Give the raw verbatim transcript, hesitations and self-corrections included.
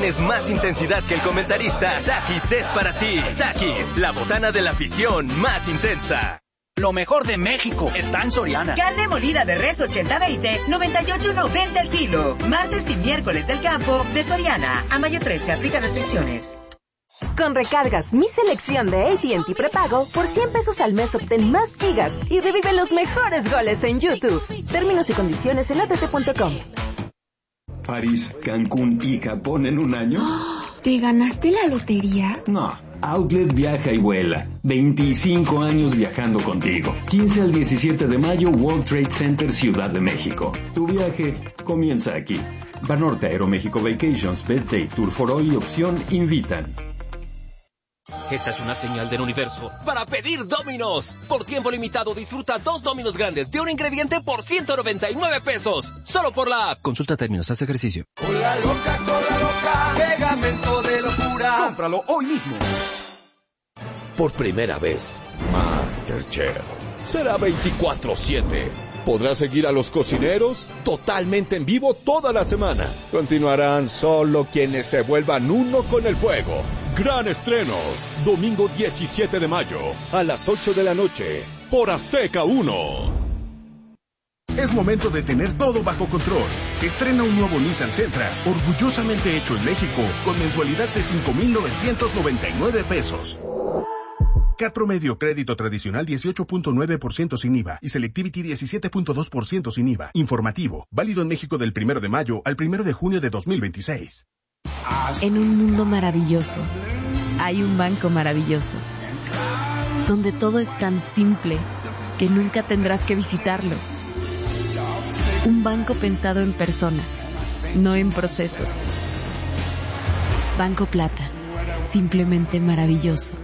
tienes más intensidad que el comentarista, Takis es para ti. Takis, la botana de la afición más intensa. Lo mejor de México está en Soriana. Carne molida de res ochenta veinte, noventa y ocho noventa el kilo. Martes y miércoles del campo de Soriana. A mayo trece, aplica restricciones. Con recargas Mi Selección de A T and T Prepago, por cien pesos al mes obtén más gigas y revive los mejores goles en YouTube. Términos y condiciones en a t t punto com. París, Cancún y Japón en un año. ¿Te ganaste la lotería? No, Outlet viaja y vuela. veinticinco años viajando contigo. quince al diecisiete de mayo, World Trade Center, Ciudad de México. Tu viaje comienza aquí. Banorte Aeroméxico Vacations, Best Day, Tour for All y Opción invitan. Esta es una señal del universo para pedir Domino's. Por tiempo limitado disfruta dos Domino's grandes de un ingrediente por ciento noventa y nueve pesos. Solo por la app. Consulta términos, haz ejercicio. Cola loca, cola loca, pegamento de locura. Cómpralo hoy mismo. Por primera vez, MasterChef será veinticuatro siete. Podrás seguir a los cocineros totalmente en vivo toda la semana. Continuarán solo quienes se vuelvan uno con el fuego. Gran estreno, domingo diecisiete de mayo, a las ocho de la noche, por Azteca uno. Es momento de tener todo bajo control. Estrena un nuevo Nissan Sentra, orgullosamente hecho en México, con mensualidad de cinco mil novecientos noventa y nueve pesos. C A T promedio crédito tradicional dieciocho punto nueve por ciento sin I V A y Selectivity diecisiete punto dos por ciento sin I V A. Informativo, válido en México del primero de mayo al primero de junio de dos mil veintiséis. En un mundo maravilloso, hay un banco maravilloso, donde todo es tan simple que nunca tendrás que visitarlo. Un banco pensado en personas, no en procesos. Banco Plata, simplemente maravilloso.